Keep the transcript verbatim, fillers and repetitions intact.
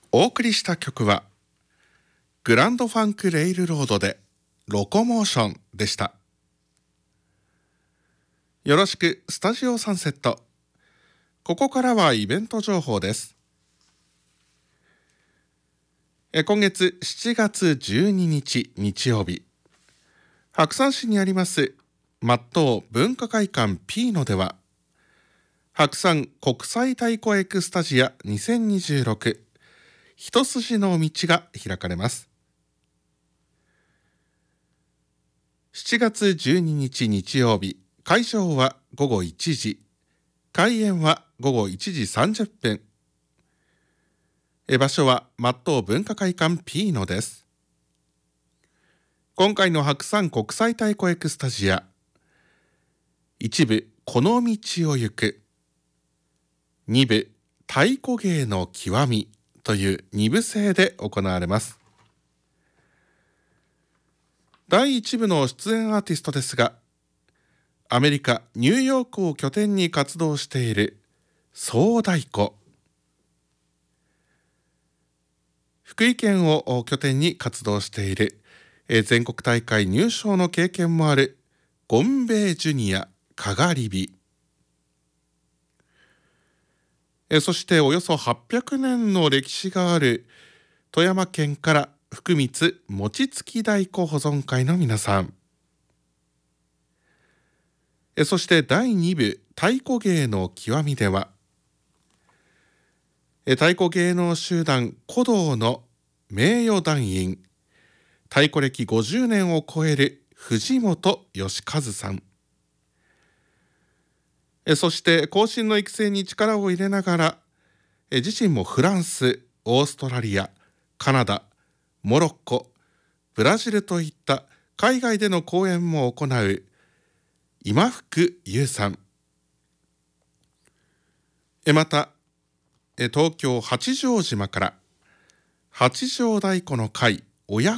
お送りした曲はグランドファンクレイルロードでロコモーションでした。よろしくスタジオサンセット。ここからはイベント情報です。え今月しちがつじゅうににち日曜日、白山市にあります松東文化会館ピーノでは、白山国際太鼓エクスタジアにせんにじゅうろく一筋の道が開かれます。しちがつじゅうににち日曜日、会場はごごいちじ、開演はごごいちじさんじゅっぷん。え場所は松東文化会館ピーノです。今回の白山国際太鼓エクスタジア、一部この道を行く、二部太鼓芸の極みという二部制で行われます。だいいち部の出演アーティストですが、アメリカ・ニューヨークを拠点に活動している総太鼓、福井県を拠点に活動している全国大会入賞の経験もあるゴンベイジュニアかがり火、そしておよそはっぴゃくねんの歴史がある富山県から福光餅つき太鼓保存会の皆さん、そしてだいに部太鼓芸の極みでは、太鼓芸能集団鼓動の名誉団員、太鼓歴ごじゅうねんを超える藤本義和さん、そして後進の育成に力を入れながら、自身もフランス、オーストラリア、カナダ、モロッコ、ブラジルといった海外での公演も行う今福優さん、また東京八丈島から八丈太鼓の会親